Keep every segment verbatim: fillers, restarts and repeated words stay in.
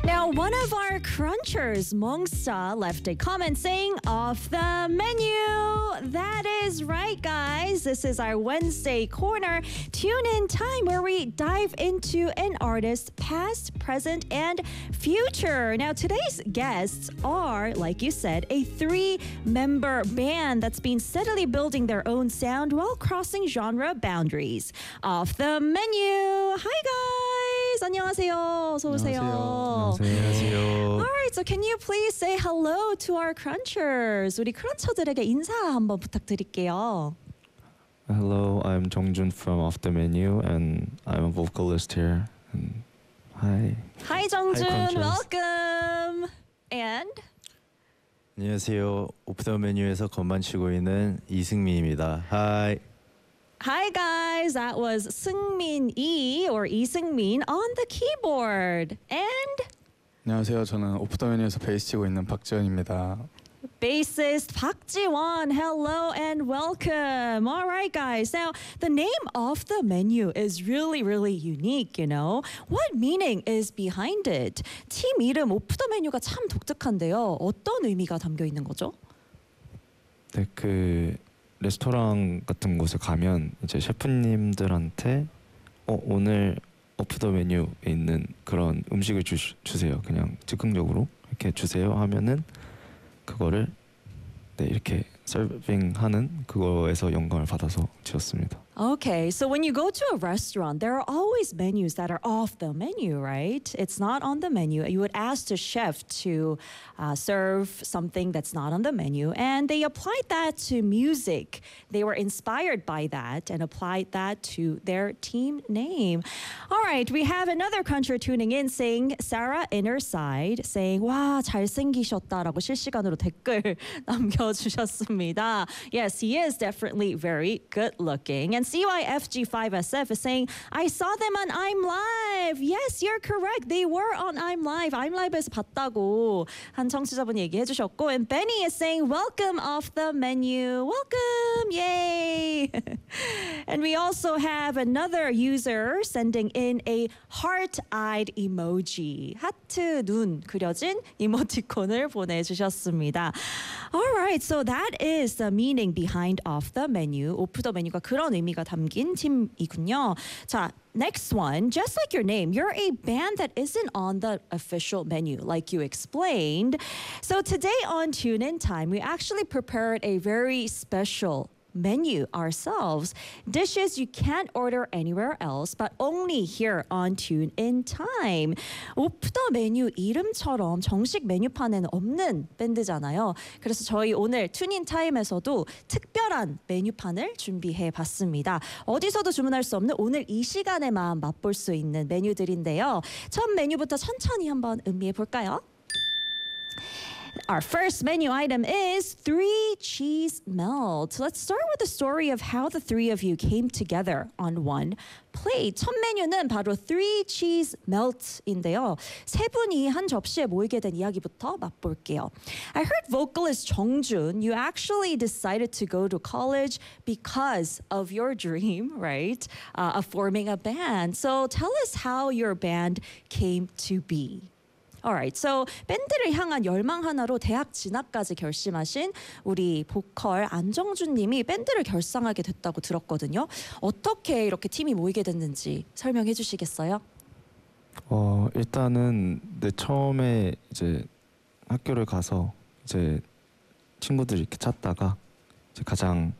Now, one of our crunchers, Mongsa, left a comment saying off the menu. That is right, guys. This is our Wednesday corner tune in time where we dive into an artist's past, present, and future. Now, today's guests are, like you said, a three-member band that's been steadily building their own sound while crossing genre boundaries. Off the menu. Hi, guys. 안녕하세요. 어서 오세요. 안녕하세요. Alright, so can you please say hello to our crunchers? 우리 cruncher들에게 인사 한번 부탁드릴게요. Hello, I'm Jongjun from Off the Menu, and I'm a vocalist here. And hi. Hi, 정준. crunchers. Welcome. And 안녕하세요. 오프 더 메뉴에서 건반 치고 있는 이승민입니다. Hi. hi, guys. That was Seungmin Lee or Lee Seungmin on the keyboard. And 안녕하세요. 저는 오프 더 메뉴에서 베이스 치고 있는 박지현입니다. bassist Park Ji-won. Hello and welcome. All right, guys. Now, the name of the menu is really, really unique, you know. What meaning is behind it? 팀 이름 오프 더 메뉴가 참 독특한데요. 어떤 의미가 담겨 있는 거죠? 네, 그 레스토랑 같은 곳에 가면 이제 셰프님들한테 어, 오늘 오프 더 메뉴에 있는 그런 음식을 주, 주세요. 그냥 즉흥적으로 이렇게 주세요 하면은 그거를 네, 이렇게 서빙하는 그거에서 영감을 받아서 지었습니다. Okay, so when you go to a restaurant, there are always menus that are off the menu, right? It's not on the menu. You would ask the chef to uh, serve something that's not on the menu, and they applied that to music. They were inspired by that and applied that to their team name. All right, we have another cruncher tuning in saying Sarah Innerside saying 와 잘생기셨다라고 실시간으로 댓글 남겨주셨습니다. Yes, he is definitely very good looking. And C Y F G five S F is saying, I saw them on I'm Live. Yes, you're correct. They were on I'm Live. I'm Live에서 봤다고 한 청취자분이 얘기해 주셨고, and Benny is saying, welcome off the menu. Welcome. Yay. And we also have another user sending in a heart-eyed emoji. 하트 눈 그려진 이모티콘을 보내주셨습니다. All right, so that is the meaning behind off the menu. 오프 더 메뉴가 그런 의미가 담긴 팀이군요. 자, next one, just like your name, you're a band that isn't on the official menu, like you explained. So today on Tune In Time, we actually prepared a very special menu ourselves. Dishes you can't order anywhere else, but only here on Tune In Time. 오프 더 메뉴 이름처럼 정식 메뉴판에는 없는 밴드잖아요. 그래서 저희 오늘 튜닝 타임에서도 특별한 메뉴판을 준비해 봤습니다. 어디서도 주문할 수 없는 오늘 이 시간에만 맛볼 수 있는 메뉴들인데요. 첫 메뉴부터 천천히 한번 음미해 볼까요? Our first menu item is three cheese melt. Let's start with the story of how the three of you came together on one plate. 첫 메뉴는 바로 three cheese melt인데요. 세 분이 한 접시에 모이게 된 이야기부터 맛볼게요. I heard vocalist 정준, you actually decided to go to college because of your dream, right? Uh, of forming a band. So tell us how your band came to be. Alright, so 밴드를 향한 열망 하나로 대학 진학까지 결심하신 우리 보컬 안정준 님이 밴드를 결성하게 됐다고 들었거든요. 어떻게 이렇게 팀이 모이게 됐는지 설명해 주시겠어요? 어, 일단은 네, 처음에 이제 학교를 가서 이제 친구들 이렇게 찾다가 이제 가장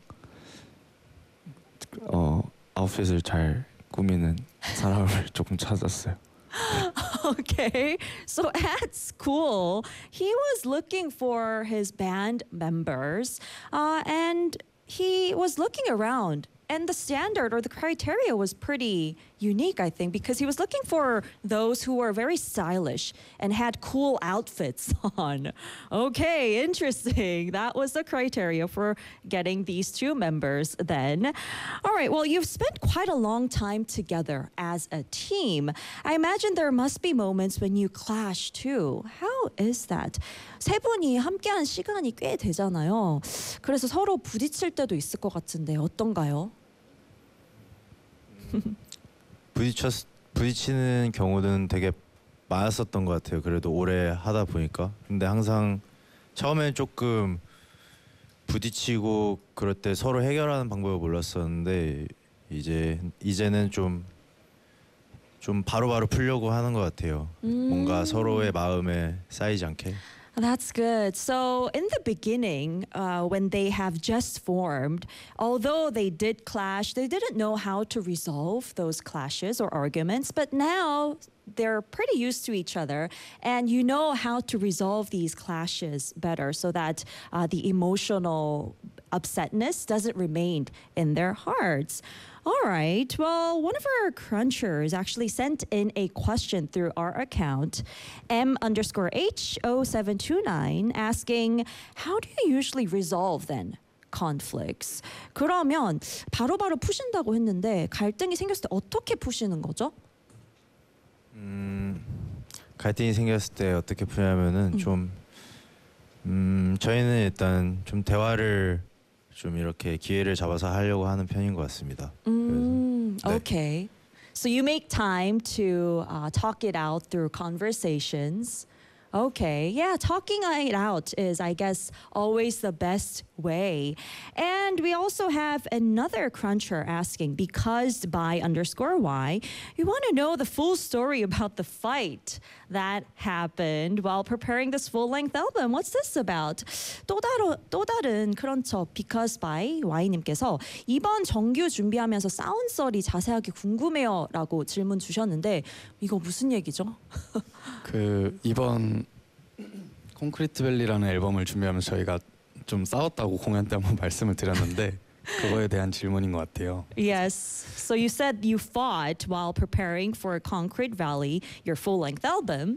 어, 아웃핏을 잘 꾸미는 사람을 조금 찾았어요. Okay, so at school, he was looking for his band members, uh, and he was looking around. And the standard or the criteria was pretty unique, I think, because he was looking for those who were very stylish and had cool outfits on. Okay, interesting. That was the criteria for getting these two members then. All right, well, you've spent quite a long time together as a team. I imagine there must be moments when you clash too. How is that? 세 분이 함께한 시간이 꽤 되잖아요. 그래서 서로 부딪힐 때도 있을 것 같은데 어떤가요? 부딪혔 부딪히는 경우는 되게 많았었던 것 같아요. 그래도 오래 하다 보니까. 근데 항상 처음엔 조금 부딪히고 그럴 때 서로 해결하는 방법을 몰랐었는데 이제 이제는 좀 좀 바로바로 풀려고 하는 것 같아요. 뭔가 서로의 마음에 쌓이지 않게. That's good. So, in the beginning, uh, when they have just formed, although they did clash, they didn't know how to resolve those clashes or arguments. But now they're pretty used to each other, and you know how to resolve these clashes better so that uh, the emotional upsetness doesn't remain in their hearts. All right. Well, one of our crunchers actually sent in a question through our account, M underscore H O seven two nine, asking, how do you usually resolve then conflicts? 그러면 바로바로 푸신다고 했는데 갈등이 생겼을 때 어떻게 푸시는 거죠? 음, 갈등이 생겼을 때 어떻게 푸냐면은 음. 좀 음, 저희는 일단 좀 대화를 좀 이렇게 기회를 잡아서 하려고 하는 편인 것 같습니다. Mm, 네. okay. So you make time to uh, talk it out through conversations. Okay, yeah, talking it out is, I guess, always the best way. And we also have another cruncher asking, because by underscore Y, we want to know the full story about the fight that happened while preparing this full-length album. What's this about? 또 다른 또 다른 크런처 because by Y님께서 이번 정규 준비하면서 사운드 썰이 자세하게 궁금해요라고 질문 주셨는데 이거 무슨 얘기죠? 그 이번 콘크리트 밸리라는 앨범을 준비하면서 저희가 좀 싸웠다고 공연 때 한번 말씀을 드렸는데 그거에 대한 질문인 것 같아요. Yes. So you said you fought while preparing for Concrete Valley, your full-length album.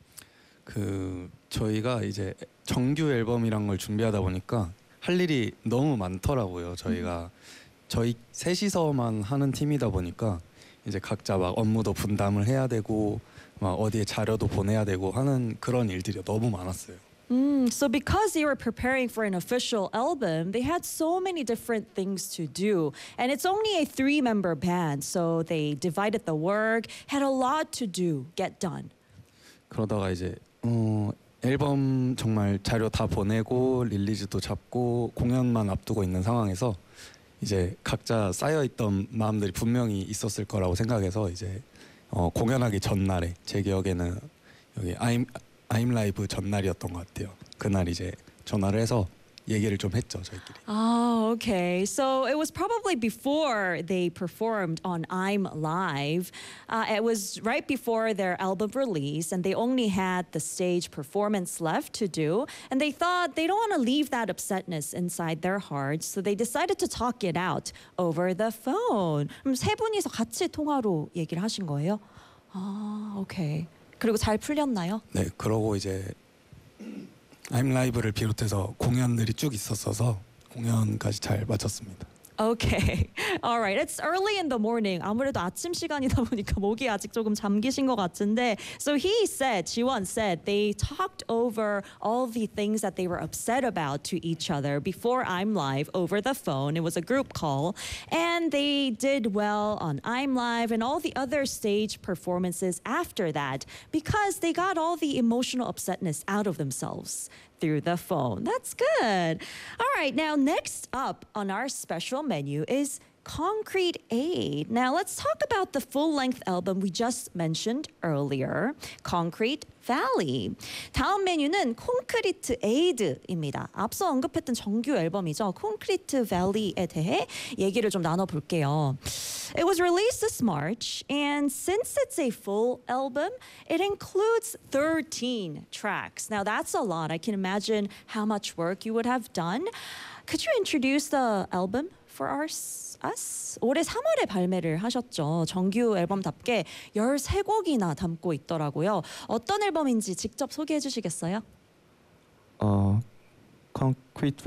그 저희가 이제 정규 앨범이란 걸 준비하다 보니까 할 일이 너무 많더라고요. 저희가 저희 셋이서만 하는 팀이다 보니까 이제 각자 막 업무도 분담을 해야 되고 막 어디에 자료도 보내야 되고 하는 그런 일들이 너무 많았어요. Mm, so because they were preparing for an official album, they had so many different things to do. And it's only a three-member band, so they divided the work, had a lot to do, get done. 그러다가 이제 어, 앨범 정말 자료 다 보내고 릴리즈도 잡고 공연만 앞두고 있는 상황에서 이제 각자 쌓여있던 마음들이 분명히 있었을 거라고 생각해서 이제 어, 공연하기 전날에 제 기억에는 여기 I'm I'm Live 전날이었던 것 같아요. 그날 이제 전화를 해서 얘기를 좀 했죠 저희끼리. Oh, okay. So it was probably before they performed on I'm Live. Uh, it was right before their album release, and they only had the stage performance left to do. And they thought they don't want to leave that upsetness inside their hearts, so they decided to talk it out over the phone. 그럼 세 분이서 같이 통화로 얘기를 하신 거예요? 아, okay. 그리고 잘 풀렸나요? 네, 그러고 이제 I'm Live를 비롯해서 공연들이 쭉 있었어서 공연까지 잘 마쳤습니다. Okay. All right. It's early in the morning. 아무래도 아침 시간이다 보니까 목이 아직 조금 잠기신 것 같은데. So he said, Jiwon said, they talked over all the things that they were upset about to each other before I'm Live over the phone. It was a group call. And they did well on I'm Live and all the other stage performances after that because they got all the emotional upsetness out of themselves through the phone. That's good. All right, now next up on our special menu is Concrete Aid. Now let's talk about the full-length album we just mentioned earlier, Concrete Valley. 다음 메뉴는 콘크리트 에이드입니다. 앞서 언급했던 정규 앨범이죠. 콘크리트 밸리에 대해 얘기를 좀 나눠볼게요. It was released this March, and since it's a full album, it includes thirteen tracks. Now that's a lot. I can imagine how much work you would have done. Could you introduce the album for us? us? 올해 삼월에 발매를 하셨죠. 정규 앨범답게 열세 곡이나 담고 있더라고요. 어떤 앨범인지 직접 소개해 주시겠어요? 어, Concrete